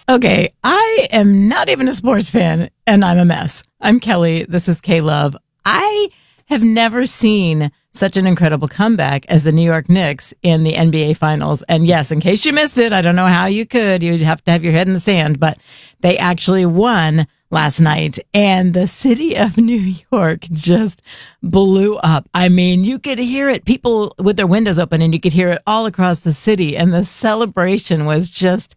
Okay, I am not even a sports fan, and I'm a mess. I'm Kelly. This is K-Love. I have never seen such an incredible comeback as the New York Knicks in the NBA Finals. And yes, in case you missed it, I don't know how you could. You'd have to have your head in the sand, but they actually won last night, and the city of New York just blew up. I mean, you could hear it, people with their windows open, and you could hear it all across the city, and the celebration was just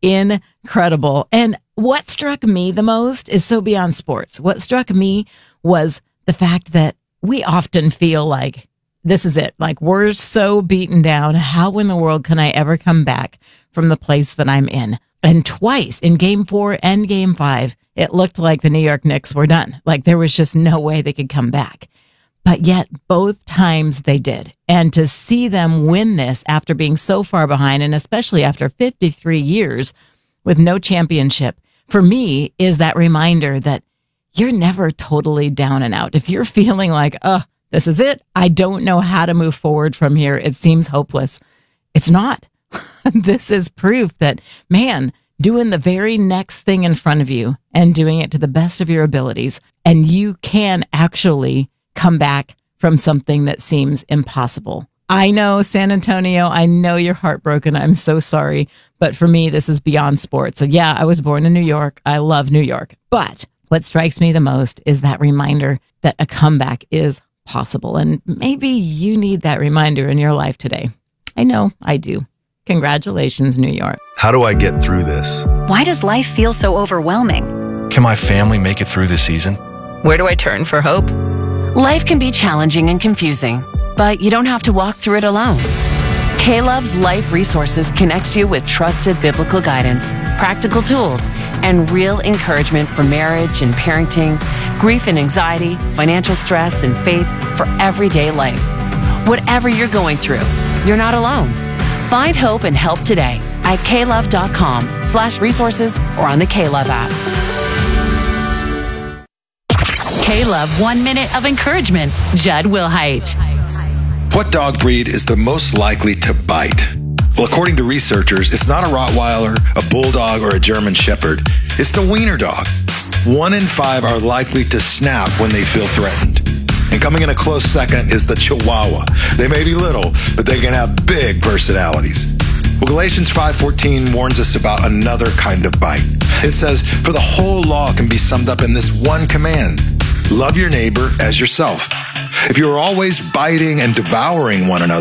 incredible. And what struck me the most is so beyond sports. What struck me was the fact that we often feel like this is it. Like, we're so beaten down. How in the world can I ever come back from the place that I'm in? And twice in Game 4 and Game 5, it looked like the New York Knicks were done. Like, there was just no way they could come back. But yet, both times they did. And to see them win this after being so far behind, and especially after 53 years with no championship, for me, is that reminder that you're never totally down and out. If you're feeling like, this is it, I don't know how to move forward from here, it seems hopeless, it's not. This is proof that, man, doing the very next thing in front of you and doing it to the best of your abilities, and you can actually come back from something that seems impossible. I know, San Antonio, I know you're heartbroken. I'm so sorry. But for me, this is beyond sports. So yeah, I was born in New York. I love New York. But what strikes me the most is that reminder that a comeback is possible. And maybe you need that reminder in your life today. I know I do. Congratulations, New York. How do I get through this? Why does life feel so overwhelming? Can my family make it through this season? Where do I turn for hope? Life can be challenging and confusing, but you don't have to walk through it alone. K-Love's Life Resources connects you with trusted biblical guidance, practical tools, and real encouragement for marriage and parenting, grief and anxiety, financial stress, and faith for everyday life. Whatever you're going through, you're not alone. Find hope and help today at klove.com/resources or on the K-Love app. K-Love 1 Minute of Encouragement. Judd Wilhite. What dog breed is the most likely to bite? Well, according to researchers, it's not a Rottweiler, a Bulldog, or a German Shepherd. It's the Wiener Dog. 1 in 5 are likely to snap when they feel threatened. And coming in a close second is the Chihuahua. They may be little, but they can have big personalities. Well, Galatians 5:14 warns us about another kind of bite. It says, "For the whole law can be summed up in this one command: love your neighbor as yourself." If you are always biting and devouring one another,